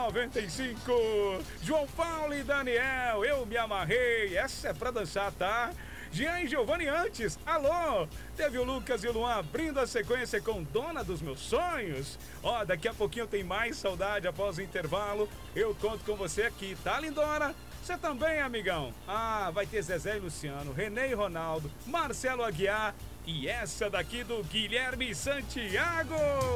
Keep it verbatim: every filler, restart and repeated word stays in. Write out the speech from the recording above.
noventa e cinco. João Paulo e Daniel, eu me amarrei. Essa é pra dançar, tá? Jean e Giovanni antes, alô! Teve o Lucas e o Luan abrindo a sequência com Dona dos Meus Sonhos. Ó, daqui a pouquinho tem mais saudade após o intervalo. Eu conto com você aqui, tá, lindona? Você também, amigão? Ah, vai ter Zezé e Luciano, René e Ronaldo, Marcelo Aguiar e essa daqui do Guilherme Santiago.